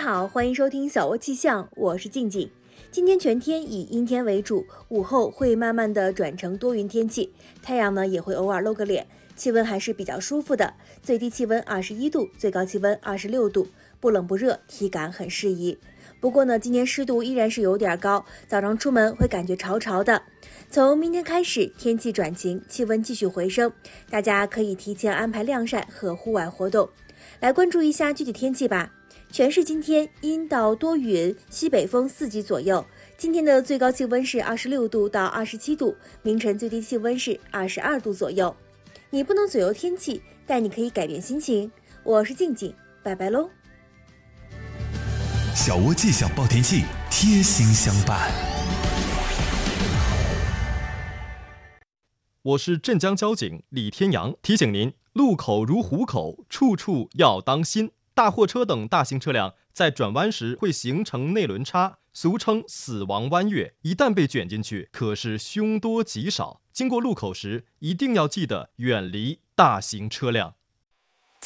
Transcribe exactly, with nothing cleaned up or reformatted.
好，欢迎收听小窝气象，我是静静。今天全天以阴天为主，午后会慢慢的转成多云天气，太阳呢也会偶尔露个脸，气温还是比较舒服的，最低气温二十一度，最高气温二十六度，不冷不热，体感很适宜。不过呢，今天湿度依然是有点高，早上出门会感觉潮潮的。从明天开始，天气转晴，气温继续回升，大家可以提前安排晾晒和户外活动。来关注一下具体天气吧。全市今天阴到多云，西北风四级左右。今天的最高气温是二十六度到二十七度，明晨最低气温是二十二度左右。你不能左右天气，但你可以改变心情。我是静静，拜拜喽。 小窝气象报天气，贴心相伴。 我是镇江交警李天阳，提醒您：路口如虎口，处处要当心。大货车等大型车辆在转弯时会形成内轮差，俗称死亡弯月，一旦被卷进去，可是凶多吉少。经过路口时，一定要记得远离大型车辆。